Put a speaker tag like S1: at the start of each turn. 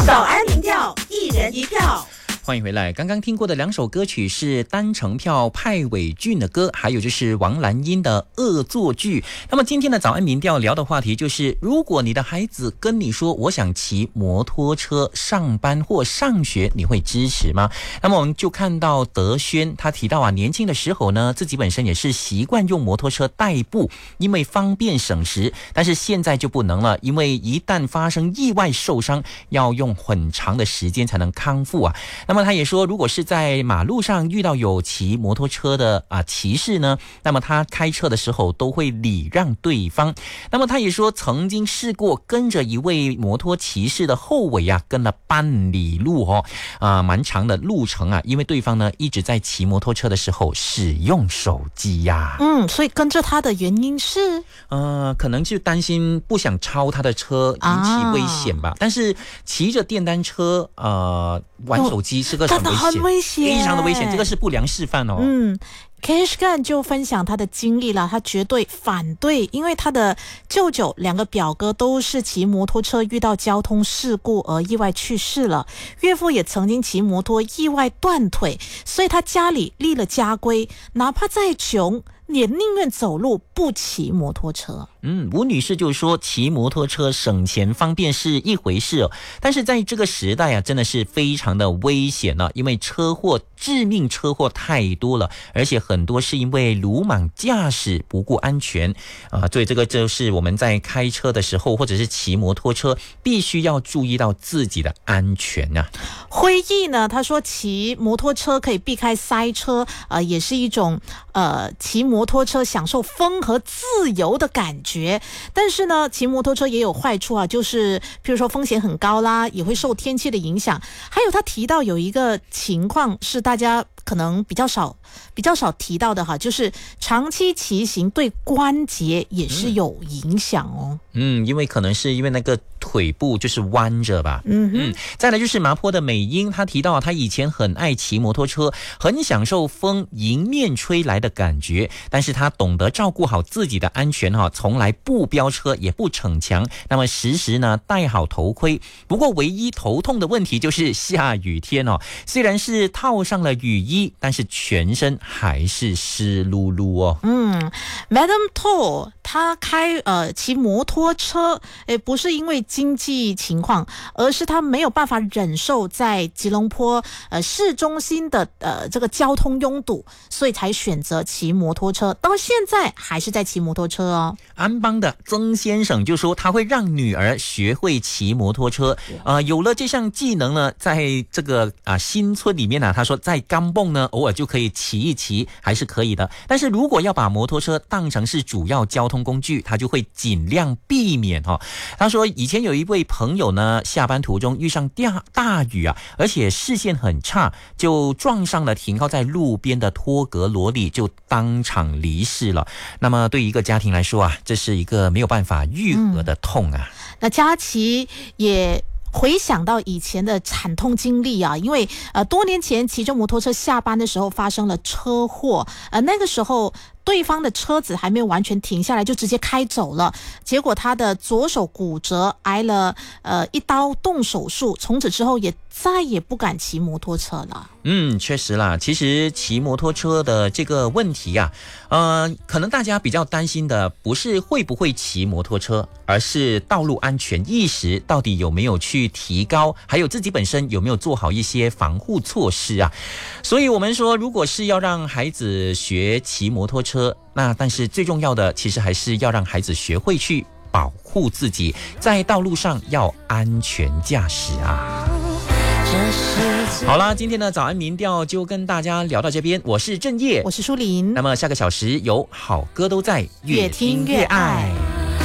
S1: 早安民调，一人一票。
S2: 欢迎回来。刚刚听过的两首歌曲是单程票派伟俊的歌，还有就是王蓝英的恶作剧。那么今天的早安民调聊的话题就是，如果你的孩子跟你说我想骑摩托车上班或上学，你会支持吗？那么我们就看到德轩他提到啊，年轻的时候呢，自己本身也是习惯用摩托车代步，因为方便省时，但是现在就不能了，因为一旦发生意外受伤，要用很长的时间才能康复啊。那么他也说，如果是在马路上遇到有骑摩托车的骑士呢，那么他开车的时候都会礼让对方。那么他也说，曾经试过跟着一位摩托骑士的后尾啊，跟了半里路蛮长的路程啊，因为对方呢一直在骑摩托车的时候使用手机呀。
S3: 所以跟着他的原因是
S2: 可能就担心不想超他的车引起危险吧。但是骑着电单车玩手机是个很危险，非常的危险，这个是不良示范哦。
S3: Keshgan 就分享他的经历了，他绝对反对，因为他的舅舅两个表哥都是骑摩托车遇到交通事故而意外去世了，岳父也曾经骑摩托意外断腿，所以他家里立了家规，哪怕再穷也宁愿走路不骑摩托车。
S2: 吴女士就说，骑摩托车省钱方便是一回事但是在这个时代啊，真的是非常的危险了，因为致命车祸太多了，而且很多是因为鲁莽驾驶不顾安全所以这个就是我们在开车的时候或者是骑摩托车必须要注意到自己的安全啊。
S3: 辉毅呢，他说骑摩托车可以避开塞车也是一种骑摩托车享受风和自由的感觉，但是呢骑摩托车也有坏处就是譬如说风险很高啦，也会受天气的影响。还有他提到有一个情况是大家可能比较少提到的就是长期骑行对关节也是有影响
S2: 因为可能是因为那个腿部就是弯着吧。再来就是麻坡的美英，他提到他以前很爱骑摩托车，很享受风迎面吹来的感觉，但是他懂得照顾好自己的安全从来不飙车也不逞强，那么时时呢戴好头盔。不过唯一头痛的问题就是下雨天虽然是套上了雨衣，但是全身还是湿漉漉
S3: Madam To 他骑摩托车不是因为经济情况，而是他没有办法忍受在吉隆坡市中心的这个交通拥堵，所以才选择骑摩托车，到现在还是在骑摩托车
S2: 安邦的曾先生就说，他会让女儿学会骑摩托车有了这项技能呢，在这个新村里面他说在甘蹦呢偶尔就可以骑一骑，还是可以的。但是如果要把摩托车当成是主要交通工具，他就会尽量避免他说以前有一位朋友呢，下班途中遇上大雨而且视线很差，就撞上了停靠在路边的托格罗里，就当场离世了。那么对一个家庭来说这是一个没有办法愈合的痛
S3: 那佳琪也回想到以前的惨痛经历因为多年前骑着摩托车下班的时候发生了车祸，那个时候对方的车子还没有完全停下来就直接开走了，结果他的左手骨折，挨了一刀动手术，从此之后也再也不敢骑摩托车了。
S2: 确实啦，其实骑摩托车的这个问题可能大家比较担心的不是会不会骑摩托车，而是道路安全意识到底有没有去提高，还有自己本身有没有做好一些防护措施所以我们说，如果是要让孩子学骑摩托车，那但是最重要的其实还是要让孩子学会去保护自己，在道路上要安全驾驶好啦，今天的早安民调就跟大家聊到这边，我是郑业，
S3: 我是舒琳。
S2: 那么下个小时有好歌都在，
S3: 越听越爱。